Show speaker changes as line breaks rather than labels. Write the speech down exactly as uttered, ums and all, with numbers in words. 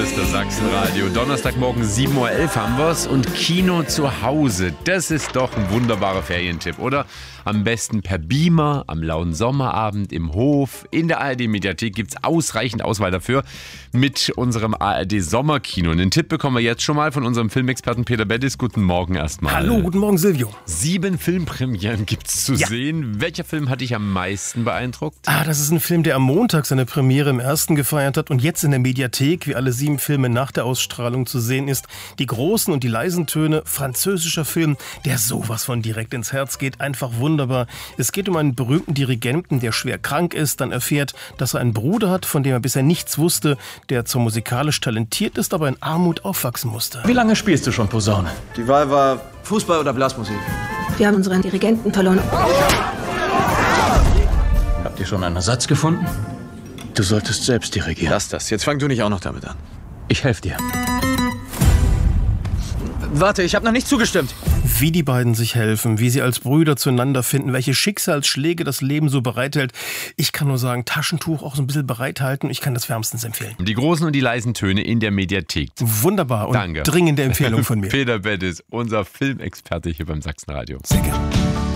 ist das Sachsenradio. Donnerstagmorgen sieben Uhr elf haben wir's und Kino zu Hause. Das ist doch ein wunderbarer Ferientipp, oder? Am besten per Beamer, am lauen Sommerabend, im Hof. In der A R D-Mediathek gibt's ausreichend Auswahl dafür mit unserem A R D-Sommerkino. Einen Tipp bekommen wir jetzt schon mal von unserem Filmexperten Peter Bettis. Guten Morgen erstmal.
Hallo, guten Morgen Silvio.
Sieben Filmpremieren gibt's zu
ja.
sehen. Welcher Film hat dich am meisten beeindruckt?
Ah, das ist ein Film, der am Montag seine Premiere im ersten gefeiert hat und jetzt in der Mediathek, wie alle sieben Filme nach der Ausstrahlung zu sehen ist. Die großen und die leisen Töne, französischer Film, der sowas von direkt ins Herz geht. Einfach wunderbar. Es geht um einen berühmten Dirigenten, der schwer krank ist, dann erfährt, dass er einen Bruder hat, von dem er bisher nichts wusste, der zwar musikalisch talentiert ist, aber in Armut aufwachsen musste.
Wie lange spielst du schon Posaune?
Die Wahl war Fußball oder Blasmusik.
Wir haben unseren Dirigenten verloren.
Habt ihr schon einen Ersatz gefunden? Du solltest selbst dirigieren.
Lass das. Jetzt fang du nicht auch noch damit an.
Ich helfe dir.
Warte, ich habe noch nicht zugestimmt.
Wie die beiden sich helfen, wie sie als Brüder zueinander finden, welche Schicksalsschläge das Leben so bereithält. Ich kann nur sagen, Taschentuch auch so ein bisschen bereithalten. Ich kann das wärmstens empfehlen.
Die großen und die leisen Töne in der Mediathek.
Wunderbar und
Danke.
Dringende Empfehlung von mir.
Peter Bettis, unser Filmexperte hier beim Sachsenradio.
Sehr gerne.